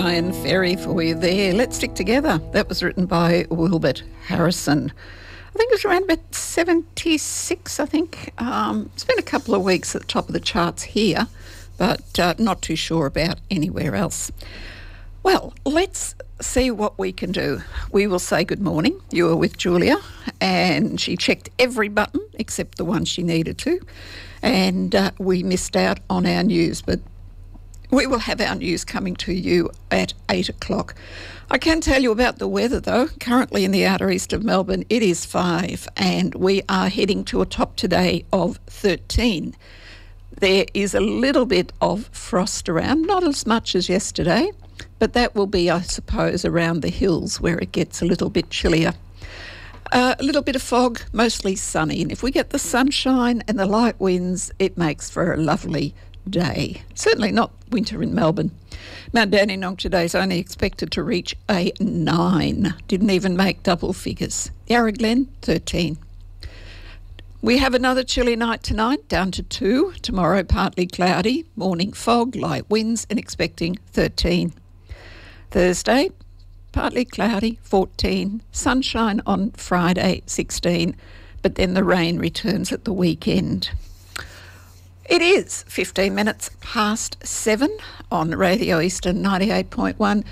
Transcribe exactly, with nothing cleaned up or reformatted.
Brian Ferry for you there. Let's Stick Together. That was written by Wilbert Harrison. I think it was around about seventy-six, I think. Um, it's been a couple of weeks at the top of the charts here, but uh, not too sure about anywhere else. Well, let's see what we can do. We will say good morning. You were with Julia, and she checked every button except the one she needed to, and uh, we missed out on our news, but we will have our news coming to you at eight o'clock. I can tell you about the weather, though. Currently in the outer east of Melbourne, it is five, and we are heading to a top today of thirteen. There is a little bit of frost around, not as much as yesterday, but that will be, I suppose, around the hills where it gets a little bit chillier. Uh, a little bit of fog, mostly sunny, and if we get the sunshine and the light winds, it makes for a lovely day. Certainly not winter in Melbourne. Mount Dandenong today is only expected to reach a nine. Didn't even make double figures. Yarra Glen, thirteen. We have another chilly night tonight, down to two. Tomorrow, partly cloudy, morning fog, light winds, and expecting thirteen. Thursday, partly cloudy, fourteen. Sunshine on Friday, sixteen. But then the rain returns at the weekend. It is fifteen minutes past seven on Radio Eastern ninety-eight point one.